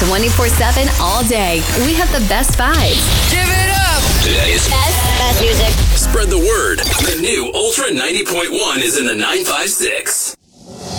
24/7 all day. We have the best vibes. Give it up! Today's Best music. Spread the word. The new Ultra 90.1 is in the 956.